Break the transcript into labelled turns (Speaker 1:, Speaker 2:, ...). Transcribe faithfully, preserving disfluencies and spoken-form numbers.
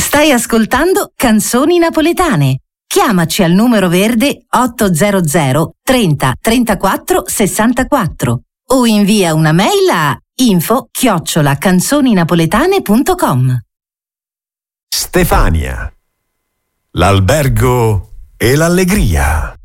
Speaker 1: Stai ascoltando Canzoni Napoletane. Chiamaci al numero verde ottocento trenta trentaquattro sessantaquattro o invia una mail a info chiocciola canzoninapoletane punto com.
Speaker 2: Stefania, l'albergo e l'allegria.